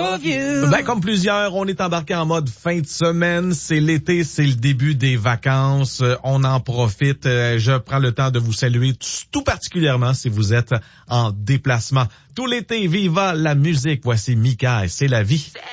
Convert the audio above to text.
of you. Ben, comme plusieurs, on est embarqué en mode fin de semaine. C'est l'été, c'est le début des vacances. On en profite. Je prends le temps de vous saluer tout particulièrement si vous êtes en déplacement. Tout l'été, viva la musique. Voici Mika et C'est la vie.